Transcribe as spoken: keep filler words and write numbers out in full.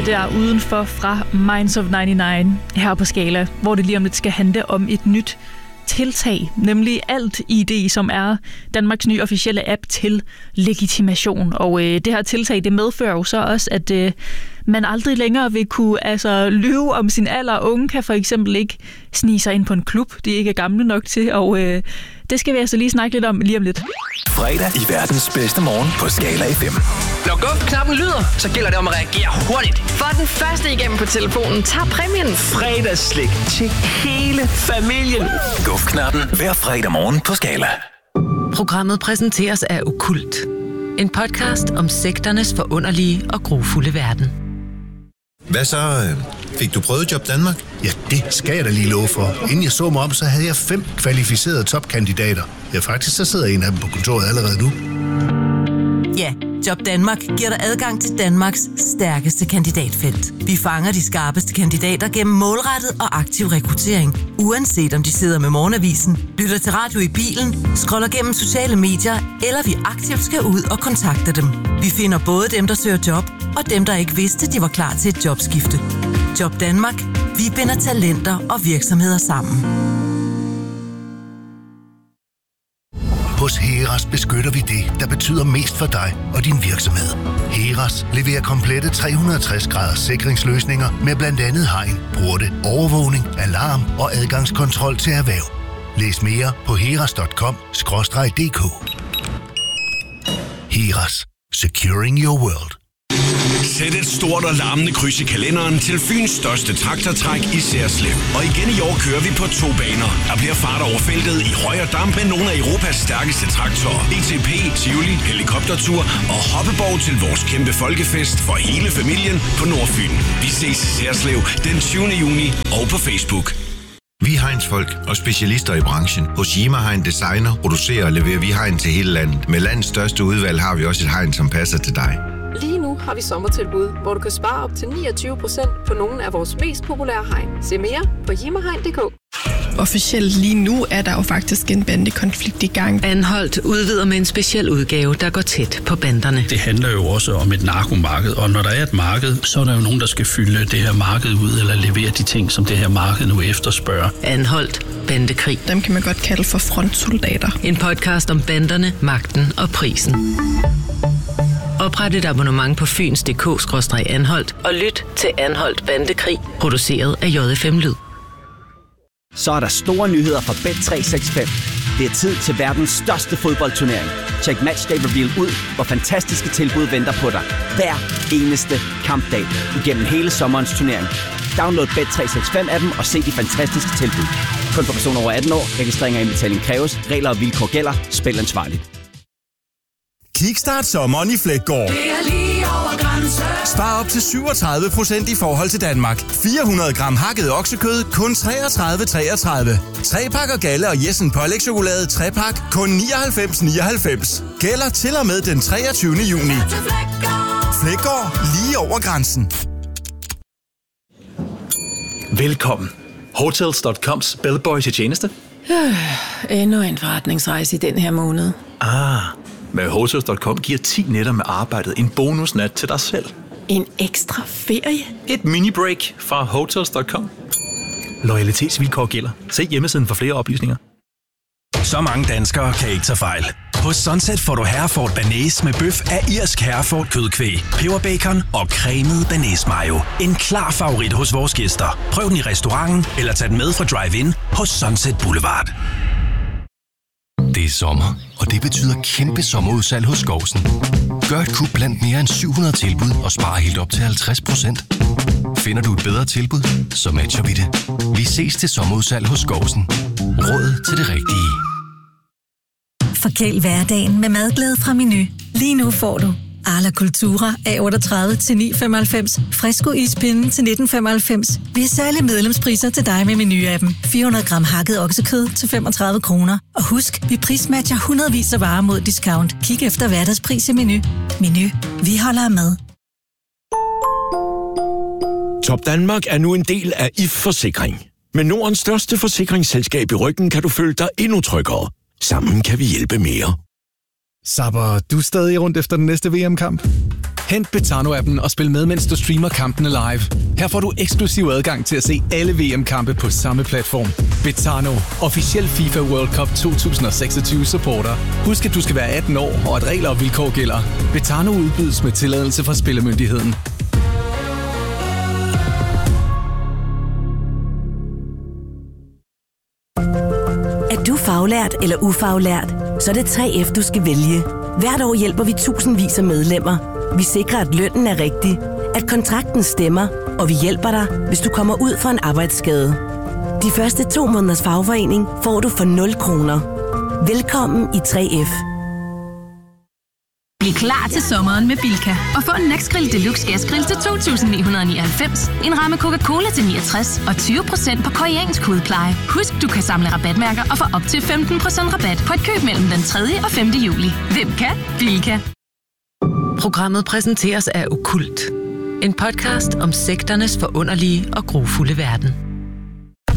der udenfor fra Minds of nioghalvfems her på Skala, hvor det lige om lidt skal handle om et nyt tiltag, nemlig Alt I D, som er Danmarks nye officielle app til legitimation. Og øh, det her tiltag, det medfører jo så også, at øh, man aldrig længere vil kunne altså, lyve om sin alder. Unge kan for eksempel ikke snige sig ind på en klub, de ikke er gamle nok til, og øh, det skal vi altså lige snakke lidt om lige om lidt. Fredag i verdens bedste morgen på Skala F M. Når G O F-knappen lyder, så gælder det om at reagere hurtigt. For den første igennem på telefonen tager præmien. Fredagsslik til hele familien. G O F-knappen hver fredag morgen på Skala. Programmet præsenteres af Okkult. En podcast om sekternes forunderlige og grufulde verden. Hvad så? Fik du prøvet Job Danmark? Ja, det skal jeg da lige love for. Inden jeg så mig om, så havde jeg fem kvalificerede topkandidater. Ja, faktisk så sidder en af dem på kontoret allerede nu. Ja, Job Danmark giver dig adgang til Danmarks stærkeste kandidatfelt. Vi fanger de skarpeste kandidater gennem målrettet og aktiv rekruttering. Uanset om de sidder med morgenavisen, lytter til radio i bilen, scroller gennem sociale medier, eller vi aktivt skal ud og kontakte dem. Vi finder både dem, der søger job, og dem, der ikke vidste, de var klar til et jobskifte. Job Danmark. Vi binder talenter og virksomheder sammen. Hos Heras beskytter vi det, der betyder mest for dig og din virksomhed. Heras leverer komplette tre hundrede og tres graders sikringsløsninger med blandt andet hegn, porte, overvågning, alarm og adgangskontrol til erhverv. Læs mere på heras punktum com skråstreg d k. Heras. Securing your world. Sæt et stort og larmende kryds i kalenderen til Fyns største traktortræk i Serslev. Og igen i år kører vi på to baner. Der bliver fart over feltet i højre damp med nogle af Europas stærkeste traktorer. E T P, Tivoli, helikoptertur og hoppeborg til vores kæmpe folkefest for hele familien på Nordfyn. Vi ses i Serslev den tyvende juni og på Facebook. Vi er hegnsfolk og specialister i branchen. Hos Jima Hegn Designer producerer og leverer vi hegn til hele landet. Med landets største udvalg har vi også et hegn, som passer til dig. Lige nu har vi sommertilbud, hvor du kan spare op til niogtyve procent på nogle af vores mest populære hegn. Se mere på jimahegn punktum d k. Officielt lige nu er der jo faktisk en bandekonflikt i gang. Anholdt udvider med en speciel udgave, der går tæt på banderne. Det handler jo også om et narkomarked, og når der er et marked, så er der jo nogen, der skal fylde det her marked ud, eller levere de ting, som det her marked nu efterspørger. Anholdt bandekrig. Dem kan man godt kalde for frontsoldater. En podcast om banderne, magten og prisen. Opret et abonnement på fyns punktum d k skråstreg anholdt og lyt til Anholdt Bandekrig, produceret af J F M Lyd. Så er der store nyheder fra Bet tre seks fem. Det er tid til verdens største fodboldturnering. Check Matchday Reveal ud, hvor fantastiske tilbud venter på dig. Hver eneste kampdag igennem hele sommerens turnering. Download Bet tre seks fem appen og se de fantastiske tilbud. Kun for personer over atten år. Registrering og indbetaling kræves. Regler og vilkår gælder. Spil ansvarligt. Kickstart sommeren i Fleggaard. Det er lige over grænsen. Spar op til syvogtredive procent i forhold til Danmark. fire hundrede gram hakket oksekød, kun treogtredive treogtredive. tre pakker Galle og Jessen pålægtschokolade tre pak, kun nioghalvfems nioghalvfems. Gælder til og med den treogtyvende juni. Fleggaard, lige over grænsen. Velkommen. Hotels punktum coms bellboy til tjeneste. Øh, endnu en forretningsrejse i den her måned. Ah, med Hotels punktum com giver ti nætter med arbejdet en bonusnat til dig selv. En ekstra ferie? Et mini-break fra Hotels punktum com. Loyalitetsvilkår gælder. Se hjemmesiden for flere oplysninger. Så mange danskere kan ikke tage fejl. Hos Sunset får du Hereford Bearnaise med bøf af irsk Hereford kødkvæg, peberbacon og cremet bearnaise mayo. En klar favorit hos vores gæster. Prøv den i restauranten eller tag den med fra drive-in hos Sunset Boulevard. Det er sommer, og det betyder kæmpe sommerudsalg hos Skovsen. Gør et kup blandt mere end syv hundrede tilbud og spar helt op til halvtreds procent. Finder du et bedre tilbud, så matcher vi det. Vi ses til sommerudsalg hos Skovsen. Råd til det rigtige. Forkæl hverdagen med madglæde fra Menu. Lige nu får du Arla Cultura A otteogtredive til ni femoghalvfems, Fresco ispinde til nitten femoghalvfems. Vi har særlige medlemspriser til dig med Menu-appen. fire hundrede gram hakket oksekød til femogtredive kroner. Og husk, vi prismatcher hundredvis af varer mod discount. Kig efter hverdagspris i Menu. Menu. Vi holder af mad. Top Danmark er nu en del af I F Forsikring. Med Nordens største forsikringsselskab i ryggen kan du føle dig endnu tryggere. Sammen kan vi hjælpe mere. Sapper, du er stadig rundt efter den næste V M-kamp? Hent Betano-appen og spil med, mens du streamer kampene live. Her får du eksklusiv adgang til at se alle V M-kampe på samme platform. Betano, officiel FIFA World Cup to tusind og seksogtyve supporter. Husk, at du skal være atten år, og at regler og vilkår gælder. Betano udbydes med tilladelse fra Spillemyndigheden. Er du faglært eller ufaglært, så er det tre F, du skal vælge. Hvert år hjælper vi tusindvis af medlemmer. Vi sikrer, at lønnen er rigtig, at kontrakten stemmer, og vi hjælper dig, hvis du kommer ud for en arbejdsskade. De første to måneders fagforening får du for nul kroner. Velkommen i tre F. Bliv klar til sommeren med Bilka og få en Nexgrill Deluxe Gasgrill til to tusind ni hundrede nioghalvfems, en ramme Coca-Cola til niogtres og tyve procent på koreansk hudpleje. Husk, du kan samle rabatmærker og få op til femten procent rabat på et køb mellem den tredje og femte juli. Hvem kan? Bilka. Programmet præsenteres af Okkult. En podcast om sekternes forunderlige og grufulde verden.